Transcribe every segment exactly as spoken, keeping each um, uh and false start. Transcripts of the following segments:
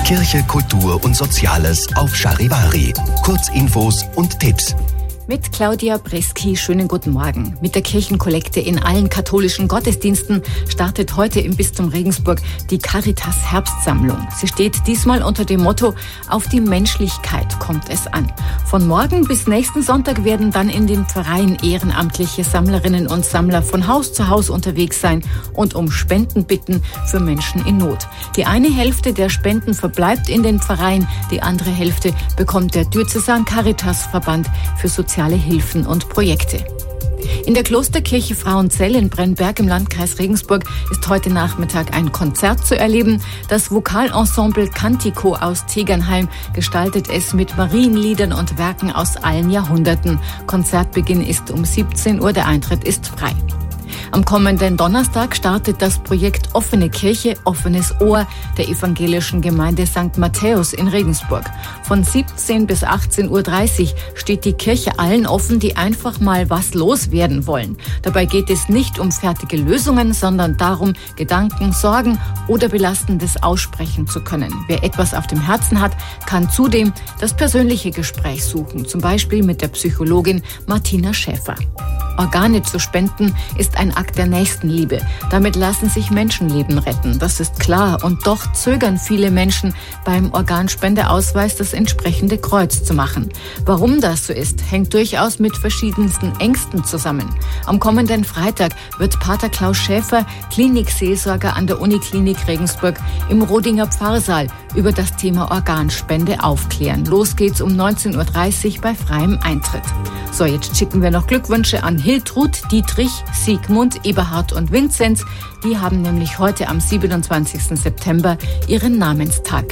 Kirche, Kultur und Soziales auf Charivari. Kurzinfos und Tipps. Mit Claudia Breski, schönen guten Morgen. Mit der Kirchenkollekte in allen katholischen Gottesdiensten startet heute im Bistum Regensburg die Caritas Herbstsammlung. Sie steht diesmal unter dem Motto: Auf die Menschlichkeit kommt es an. Von morgen bis nächsten Sonntag werden dann in dem Verein ehrenamtliche Sammlerinnen und Sammler von Haus zu Haus unterwegs sein und um Spenden bitten für Menschen in Not. Die eine Hälfte der Spenden verbleibt in den Verein, die andere Hälfte bekommt der Diözesan Caritas Verband für soziale Hilfen und Projekte. In der Klosterkirche Frauenzell in Brennberg im Landkreis Regensburg ist heute Nachmittag ein Konzert zu erleben. Das Vokalensemble Cantico aus Tegernheim gestaltet es mit Marienliedern und Werken aus allen Jahrhunderten. Konzertbeginn ist um siebzehn Uhr, der Eintritt ist frei. Am kommenden Donnerstag startet das Projekt Offene Kirche, offenes Ohr der evangelischen Gemeinde Sankt Matthäus in Regensburg. Von siebzehn bis achtzehn Uhr dreißig steht die Kirche allen offen, die einfach mal was loswerden wollen. Dabei geht es nicht um fertige Lösungen, sondern darum, Gedanken, Sorgen oder Belastendes aussprechen zu können. Wer etwas auf dem Herzen hat, kann zudem das persönliche Gespräch suchen, zum Beispiel mit der Psychologin Martina Schäfer. Organe zu spenden ist ein Akt der Nächstenliebe. Damit lassen sich Menschenleben retten. Das ist klar. Und doch zögern viele Menschen beim Organspendeausweis das entsprechende Kreuz zu machen. Warum das so ist, hängt durchaus mit verschiedensten Ängsten zusammen. Am kommenden Freitag wird Pater Klaus Schäfer, Klinikseelsorger an der Uniklinik Regensburg, im Rodinger Pfarrsaal über das Thema Organspende aufklären. Los geht's um neunzehn Uhr dreißig bei freiem Eintritt. So, jetzt schicken wir noch Glückwünsche an Hiltrud, Dietrich, Sigmund, Eberhard und Vinzenz. Die haben nämlich heute am siebenundzwanzigsten September ihren Namenstag.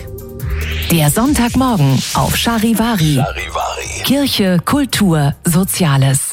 Der Sonntagmorgen auf Charivari. Charivari. Kirche, Kultur, Soziales.